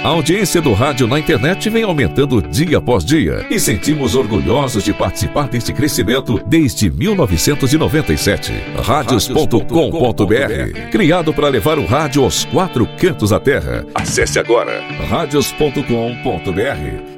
A audiência do rádio na internet vem aumentando dia após dia e sentimos orgulhosos de participar deste crescimento desde 1997. Radios.com.br, criado para levar o rádio aos 4 cantos da terra. Acesse agora radios.com.br